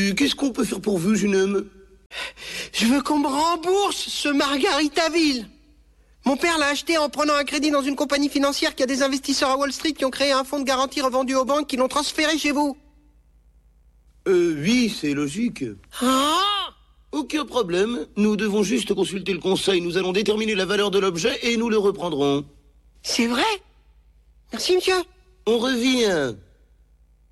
Et qu'est-ce qu'on peut faire pour vous, jeune homme? Je veux qu'on me rembourse ce Margaritaville. Mon père l'a acheté en prenant un crédit dans une compagnie financière qui a des investisseurs à Wall Street qui ont créé un fonds de garantie revendu aux banques qui l'ont transféré chez vous. Oui, c'est logique. Ah! Aucun problème. Nous devons juste consulter le conseil. Nous allons déterminer la valeur de l'objet et nous le reprendrons. C'est vrai? Merci, monsieur. On revient.